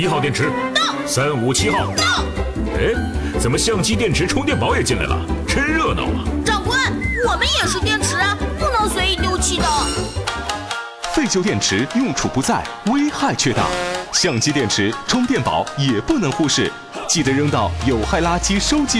1号电池到。 357号到。 哎，怎么相机、电池、充电宝也进来了？真热闹啊！ 长官，我们也是电池啊，不能随意丢弃的。 废旧电池用处不在，危害却大。相机、电池、充电宝也不能忽视，记得扔到有害垃圾收集。